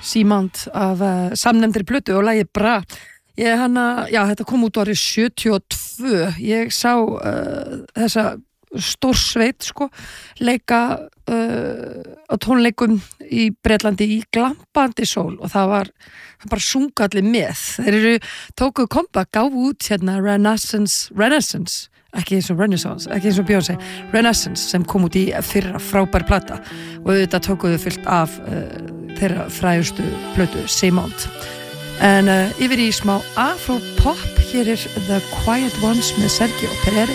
Simant af samnefndri plötu og lagið Bra. Þetta kom út árið 72. Ég sá þessa stórsveit leika á tónleikum í Bretlandi í glampandi sól og það bara sungu allir með. Þeir tóku comeback, gáfu út Renaissance, ekki eins og Renaissance, ekki eins og Beyoncé, Renaissance sem kom út í fyrra frábær plata og þetta tókuðu fullt af þeirra frægustu plötu Simant. En yfir í smá afro-pop, hér The Quiet Ones með Sergio Perez.